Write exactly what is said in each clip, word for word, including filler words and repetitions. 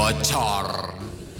bocor.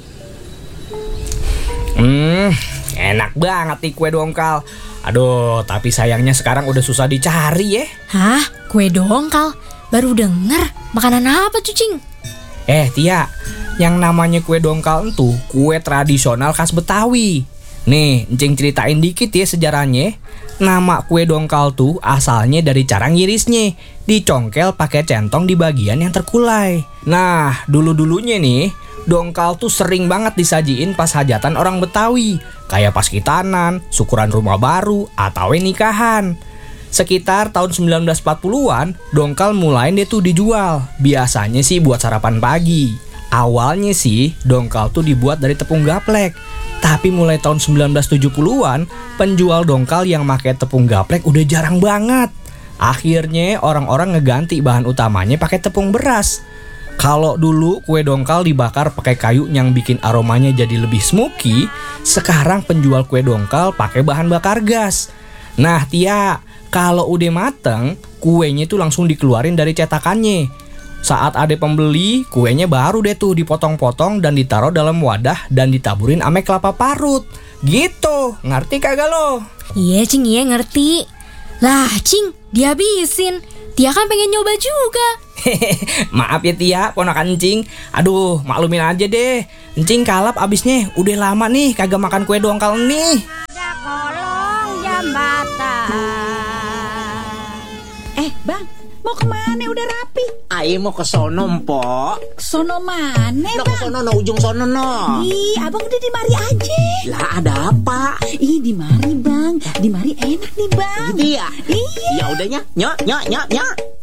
Hmm, enak banget nih kue dongkal. Aduh, tapi sayangnya sekarang udah susah dicari ya. Hah? Kue dongkal? Baru denger. Makanan apa tuh, Cing? Eh, Tia, yang namanya kue dongkal itu kue tradisional khas Betawi. Nih, Encing ceritain dikit ya sejarahnya. Nama kue dongkal tuh asalnya dari cara ngirisnya. Dicongkel pakai centong di bagian yang terkulai. Nah, dulu-dulunya nih, dongkal tuh sering banget disajiin pas hajatan orang Betawi. Kayak pas khitanan, syukuran rumah baru, atau nikahan. Sekitar tahun sembilan belas empat puluhan, dongkal mulai deh tuh dijual. Biasanya sih buat sarapan pagi. Awalnya sih, dongkal tuh dibuat dari tepung gaplek. Tapi mulai tahun sembilan belas tujuh puluhan, penjual dongkal yang pakai tepung gaplek udah jarang banget. Akhirnya orang-orang ngeganti bahan utamanya pakai tepung beras. Kalau dulu kue dongkal dibakar pakai kayu yang bikin aromanya jadi lebih smoky, sekarang penjual kue dongkal pakai bahan bakar gas. Nah, Tia, kalau udah mateng, kuenya tuh langsung dikeluarin dari cetakannya. Saat ada pembeli, kuenya baru deh tuh dipotong-potong dan ditaruh dalam wadah dan ditaburin ame kelapa parut. Gitu, ngerti kagak lo? Iya, Cing, iya ngerti. Lah, Cing, dihabisin. Tia kan pengen nyoba juga. Maaf ya Tia, ponakan Encing. Aduh, maklumin aja deh. Encing kalap abisnya. Udah lama nih kagak makan kue dongkal nih. Ada kolong jambatan. Eh, Bang, mau kemana? Udah rapi. Ayo mau ke sono, Mpok. Sono mana, No, Bang? ke sono, no, ujung sono, no. Ih, Abang udah di mari aja. Lah, ada apa? Ih, di mari, Bang. Di mari enak nih, Bang. Gitu ya? Iya. Ya udahnya, nyok, nyok, nyok, nyok.